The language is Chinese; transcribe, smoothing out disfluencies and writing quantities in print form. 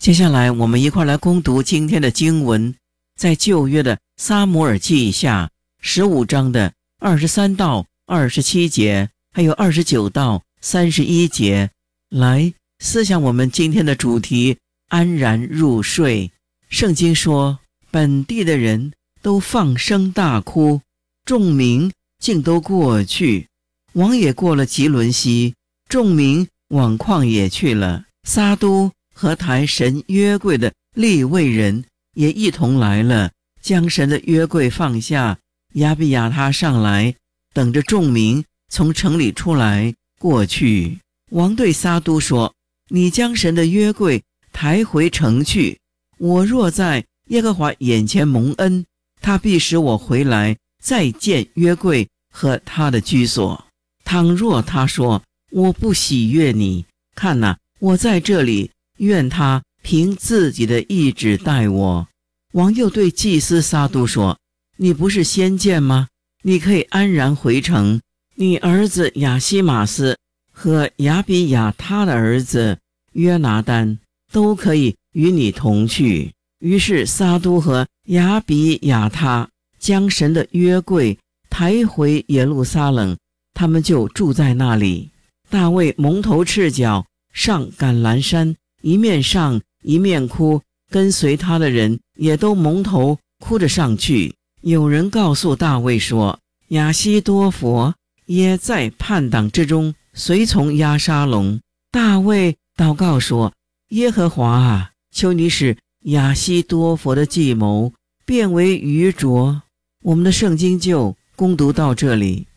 接下来我们一块来攻读今天的经文，在旧约的撒母耳记下15章的23到27节，还有29到31节，来思想我们今天的主题，安然入睡。圣经说，本地的人都放声大哭，众民竟都过去。王也过了吉伦西，众民往旷野去了。撒都和抬神约柜的利未人也一同来了，将神的约柜放下。亚比亚他上来，等着众民从城里出来过去。王对撒都说，你将神的约柜抬回城去，我若在耶和华眼前蒙恩，他必使我回来再见约柜和他的居所。倘若他说，我不喜悦你，看哪，我在这里，愿他凭自己的意志待我。王又对祭司撒都说，你不是先见吗？你可以安然回城，你儿子亚西玛斯和亚比亚他的儿子约拿单都可以与你同去。于是撒都和亚比亚他将神的约柜抬回耶路撒冷，他们就住在那里。大卫蒙头赤脚上橄榄山，一面上一面哭，跟随他的人也都蒙头哭着上去。有人告诉大卫说，亚希多弗也在叛党之中随从押沙龙。大卫祷告说，耶和华啊，求你使亚希多弗的计谋变为愚拙。我们的圣经就攻读到这里。